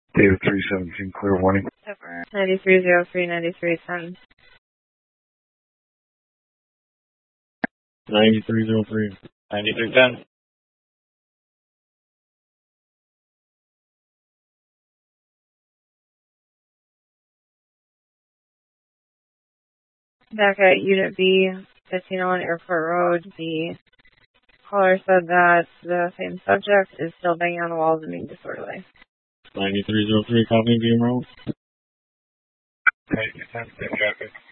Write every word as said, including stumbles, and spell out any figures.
David three seventeen, clear warning. ninety-three oh three, ninety-three ten. ninety-three oh three. ninety-three ten. Back at Unit B, fifteen oh one Airport Road, the caller said that the same subject is still banging on the walls and being disorderly. ninety-three oh three, copy, beam roll. ninety-three ten, traffic.